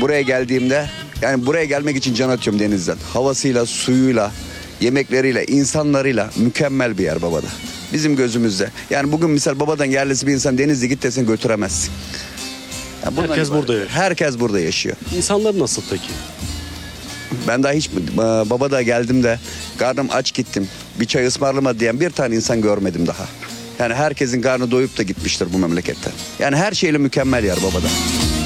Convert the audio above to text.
buraya geldiğimde yani buraya gelmek için can atıyorum denizden. Havasıyla, suyuyla, yemekleriyle, insanlarıyla mükemmel bir yer Babada. Bizim gözümüzde. Yani bugün misal Baba'dan yerlisi bir insan Denizli git desen götüremezsin. Yani bundan Herkes ibaret. burada yaşıyor. Herkes burada yaşıyor. İnsanlar nasıl peki? Ben daha hiç Babada geldim de karnım aç gittim. Bir çay ısmarlama diyen bir tane insan görmedim daha. Yani herkesin karnı doyup da gitmiştir bu memleketten. Yani her şeyle mükemmel yer Babada.